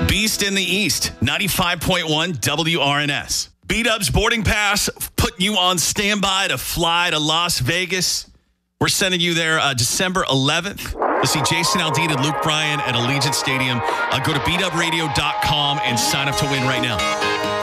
Beast in the East, 95.1 WRNS. B-Dub's boarding pass putting you on standby to fly to Las Vegas. We're sending you there December 11th to see Jason Aldean and Luke Bryan at Allegiant Stadium. Go to bdubradio.com and sign up to win right now.